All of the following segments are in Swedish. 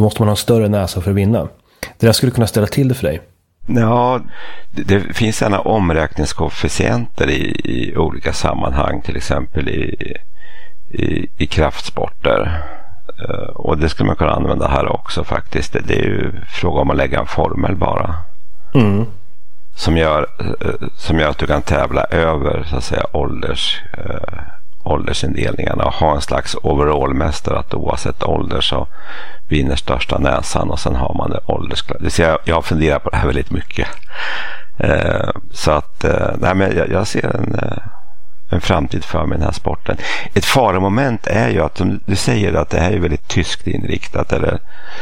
då måste man ha en större näsa för att vinna. Det där skulle kunna ställa till det för dig. Ja, det finns sådana omräkningskoefficienter i olika sammanhang, till exempel i kraftsporter. Och det skulle man kunna använda här också faktiskt. Det är ju fråga om att lägga en formel bara. Som gör att du kan tävla över, så att säga, åldersindelningarna och ha en slags overallmästare, att oavsett ålder så vinner största näsan, och sen har man det åldersklass. Jag har funderat på det här väldigt mycket. Så att nej, men jag ser en framtid för mig i den här sporten. Ett faromoment är ju att, som du säger, att det här är väldigt tyskt inriktat, eller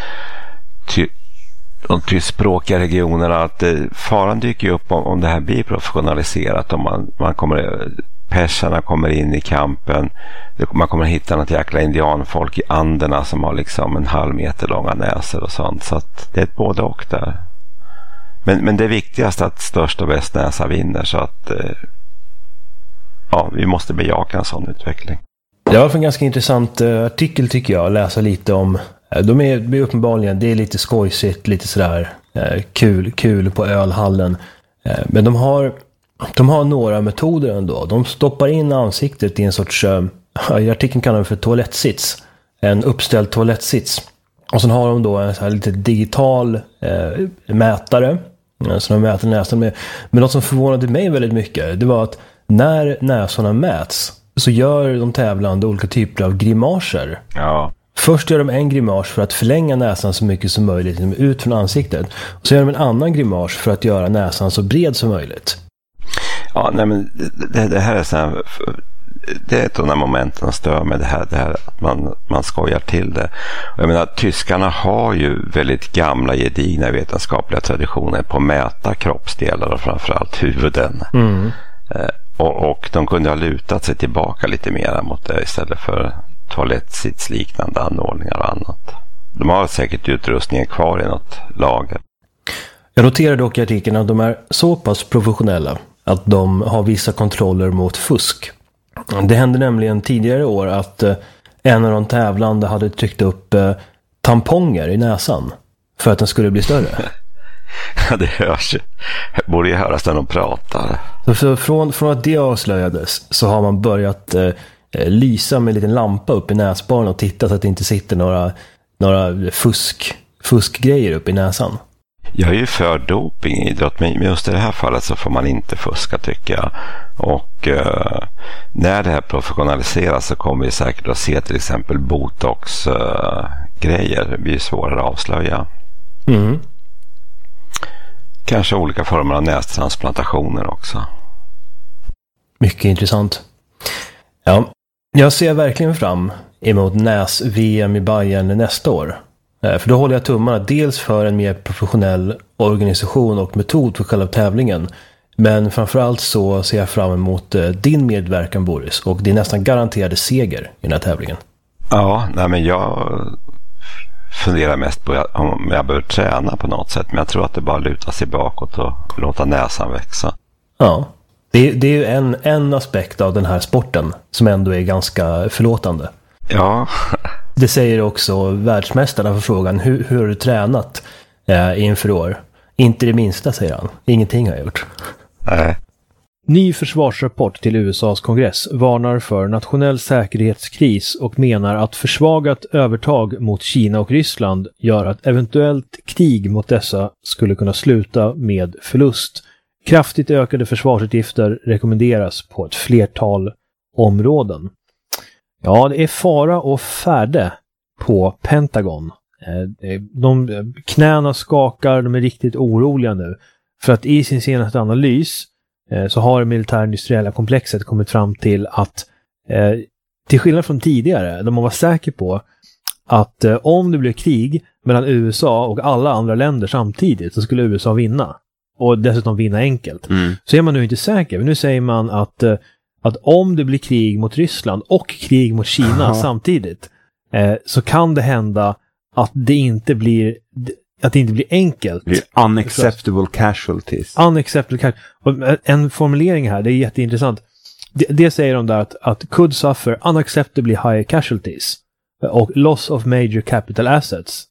de tyskspråkiga regionerna, att faran dyker ju upp om det här blir professionaliserat, om man kommer, perserna kommer in i kampen, man kommer att hitta något jäkla indianfolk i Anderna som har liksom 1,5 meter långa näsor och sånt, så att det är ett både och där. Men det är viktigast att största och bäst näsa vinner, så att vi måste bejaka en sån utveckling. Det var en ganska intressant artikel, tycker jag, att läsa lite om. De är uppenbarligen, det är lite skojsigt, lite sådär kul på ölhallen. Men de har några metoder ändå. De stoppar in ansiktet i en sorts, i artikeln kallar de för toalettsits. En uppställd toalettsits. Och sen har de då en så här lite digital mätare. Så de mäter näsan med. Men något som förvånade mig väldigt mycket, det var att när näsorna mäts så gör de tävlande olika typer av grimaser. Ja. Först gör de en grimas för att förlänga näsan så mycket som möjligt ut från ansiktet. Och så gör de en annan grimas för att göra näsan så bred som möjligt. Ja, nej, men det här är så här, det är ett av de här momenten som stör med det här att man skojar till det. Och jag menar, tyskarna har ju väldigt gamla, gedigna vetenskapliga traditioner på att mäta kroppsdelar och framförallt huvuden. Och de kunde ha lutat sig tillbaka lite mer mot det istället för toalettsitsliknande anordningar och annat. De har säkert utrustningen kvar i något lager. Jag noterar dock i artikeln att de är så pass professionella att de har vissa kontroller mot fusk. Det hände nämligen tidigare år att en av de tävlande hade tryckt upp tamponger i näsan för att den skulle bli större. Ja, det hörs. Det borde ju höras när de pratar. Så från att det avslöjades så har man börjat lysa med en liten lampa upp i näsborren och titta så att det inte sitter några fuskgrejer upp i näsan. Jag är ju för doping i idrott, men just i det här fallet så får man inte fuska, tycker jag. Och när det här professionaliseras så kommer vi säkert att se till exempel botox-grejer. Det blir svårare att avslöja. Kanske olika former av nästransplantationer också. Mycket intressant. Ja, jag ser verkligen fram emot näs-VM i Bayern nästa år. För då håller jag tummarna dels för en mer professionell organisation och metod för själva tävlingen. Men framförallt så ser jag fram emot din medverkan, Boris, och din nästan garanterade seger i den här tävlingen. Ja, nej, men jag funderar mest på om jag behöver träna på något sätt. Men jag tror att det bara lutar sig bakåt och låta näsan växa. Ja, det är ju en aspekt av den här sporten som ändå är ganska förlåtande. Ja. Det säger också världsmästarna för frågan, hur har du tränat inför år? Inte det minsta, säger han. Ingenting har jag gjort. Nej. Ny försvarsrapport till USAs kongress varnar för nationell säkerhetskris och menar att försvagat övertag mot Kina och Ryssland gör att eventuellt krig mot dessa skulle kunna sluta med förlust. Kraftigt ökade försvarsutgifter rekommenderas på ett flertal områden. Ja, det är fara och färde på Pentagon. Knäna skakar, de är riktigt oroliga nu. För att i sin senaste analys så har det militärindustriella komplexet kommit fram till att till skillnad från tidigare, där man var säker på att om det blev krig mellan USA och alla andra länder samtidigt så skulle USA vinna. Och dessutom vinna enkelt. Så är man nu inte säker. Men nu säger man att om det blir krig mot Ryssland och krig mot Kina samtidigt så kan det hända att det inte blir enkelt. Unacceptable casualties. Unacceptable casualties. En formulering här, det är jätteintressant. Det säger de där att could suffer unacceptably high casualties och loss of major capital assets.